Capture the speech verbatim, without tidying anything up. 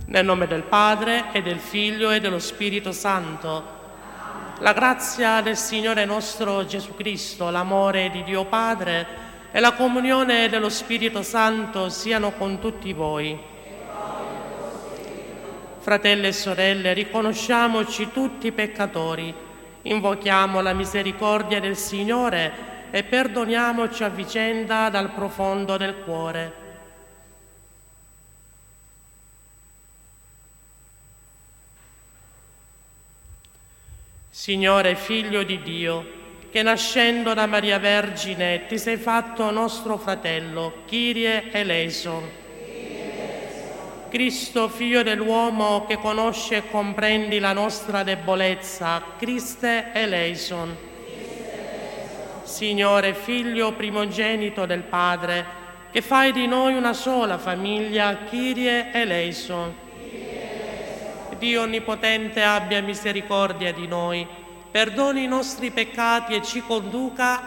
Nel nome del Padre, e del Figlio, e dello Spirito Santo. La grazia del Signore nostro Gesù Cristo, l'amore di Dio Padre e la comunione dello Spirito Santo siano con tutti voi. Fratelli e sorelle, riconosciamoci tutti peccatori, invochiamo la misericordia del Signore e perdoniamoci a vicenda dal profondo del cuore. Signore, Figlio di Dio, che nascendo da Maria Vergine ti sei fatto nostro fratello, Kyrie eleison. Cristo, Figlio dell'uomo, che conosce e comprendi la nostra debolezza, Christe eleison. Signore, Figlio primogenito del Padre, che fai di noi una sola famiglia, Kyrie eleison. Dio Onnipotente abbia misericordia di noi, perdoni i nostri peccati e ci conduca